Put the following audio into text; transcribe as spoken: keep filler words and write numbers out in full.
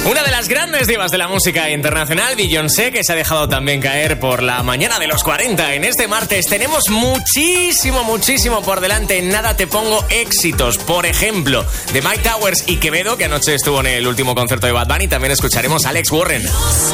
Una de las grandes divas de la música internacional, Beyoncé, que se ha dejado también caer por la mañana de los cuarenta. En este martes tenemos muchísimo, muchísimo por delante. En nada te pongo éxitos. Por ejemplo, de Mike Towers y Quevedo, que anoche estuvo en el último concierto de Bad Bunny. También escucharemos a Alex Warren.